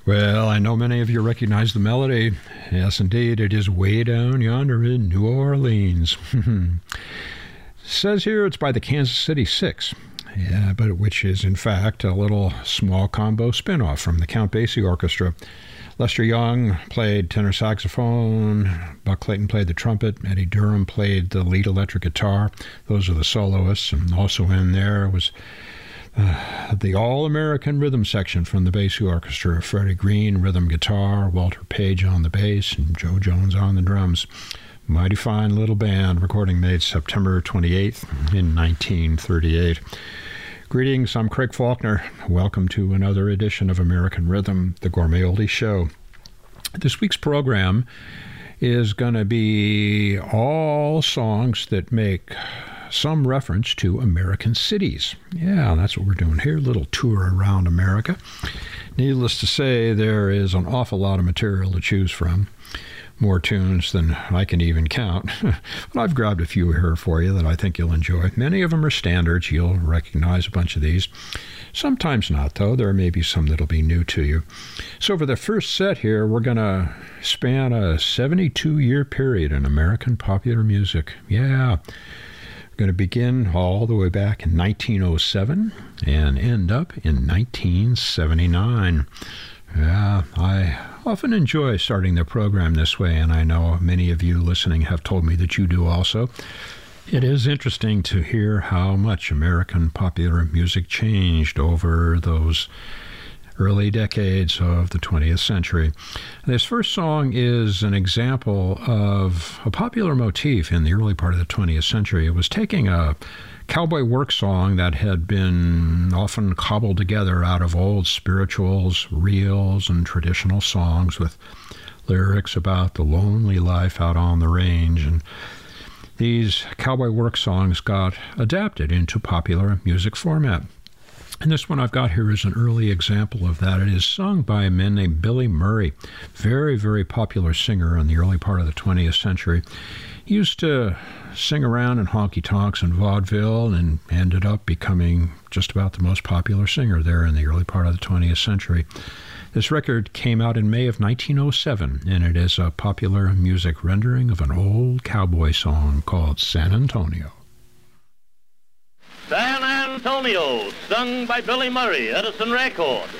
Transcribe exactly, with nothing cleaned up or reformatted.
Well, I know many of you recognize the melody. Yes, indeed, it is Way Down Yonder in New Orleans. Says here it's by the Kansas City Six, yeah, but which is in fact a little small combo spinoff from the Count Basie Orchestra. Lester Young played tenor saxophone, Buck Clayton played the trumpet, Eddie Durham played the lead electric guitar. Those are the soloists, and also in there was uh, the All-American Rhythm section from the Basie Orchestra. Freddie Green, rhythm guitar, Walter Page on the bass, and Joe Jones on the drums. Mighty fine little band, recording made September twenty-eighth in nineteen thirty-eight. Greetings, I'm Craig Faulkner. Welcome to another edition of American Rhythm, the Gourmet Oldies Show. This week's program is going to be all songs that make some reference to American cities. Yeah, that's what we're doing here, a little tour around America. Needless to say, there is an awful lot of material to choose from. More tunes than I can even count. But I've grabbed a few here for you that I think you'll enjoy. Many of them are standards. You'll recognize a bunch of these. Sometimes not, though. There may be some that'll be new to you. So for the first set here, we're going to span a seventy-two year period in American popular music. Yeah. We're going to begin all the way back in nineteen oh seven and end up in nineteen seventy-nine. Yeah, I often enjoy starting the program this way, and I know many of you listening have told me that you do also. It is interesting to hear how much American popular music changed over those early decades of the twentieth century. This first song is an example of a popular motif in the early part of the twentieth century. It was taking a cowboy work song that had been often cobbled together out of old spirituals, reels, and traditional songs with lyrics about the lonely life out on the range. And these cowboy work songs got adapted into popular music format. And this one I've got here is an early example of that. It is sung by a man named Billy Murray, very, very popular singer in the early part of the twentieth century. He used to sing around in honky-tonks and vaudeville and ended up becoming just about the most popular singer there in the early part of the twentieth century. This record came out in May of nineteen oh seven, and it is a popular music rendering of an old cowboy song called San Antonio. San Antonio, sung by Billy Murray, Edison Record.